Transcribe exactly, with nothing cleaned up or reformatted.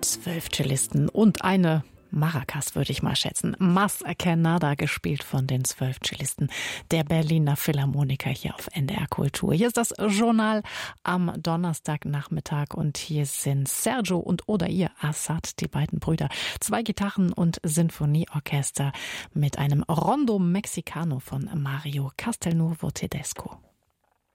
zwölf Cellisten und eine Maracas, würde ich mal schätzen. Mas Canada, gespielt von den zwölf Cellisten der Berliner Philharmoniker hier auf N D R Kultur. Hier ist das Journal am Donnerstagnachmittag und hier sind Sergio und Odair Assad, die beiden Brüder. Zwei Gitarren und Sinfonieorchester mit einem Rondo Mexicano von Mario Castelnuovo Tedesco.